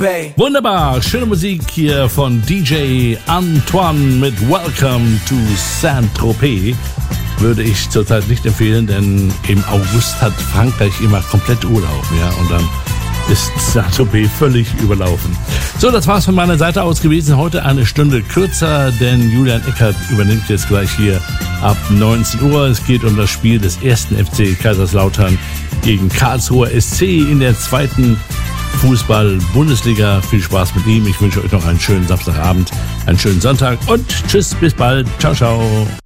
Bay. Wunderbar, schöne Musik hier von DJ Antoine mit Welcome to Saint-Tropez. Würde ich zurzeit nicht empfehlen, denn im August hat Frankreich immer komplett Urlaub, ja, und dann ist Saint-Tropez völlig überlaufen. So, das war's von meiner Seite aus gewesen. Heute eine Stunde kürzer, denn Julian Eckert übernimmt jetzt gleich hier ab 19 Uhr. Es geht um das Spiel des ersten FC Kaiserslautern gegen Karlsruher SC in der zweiten Fußball-Bundesliga. Viel Spaß mit ihm. Ich wünsche euch noch einen schönen Samstagabend, einen schönen Sonntag und tschüss, bis bald. Ciao, ciao.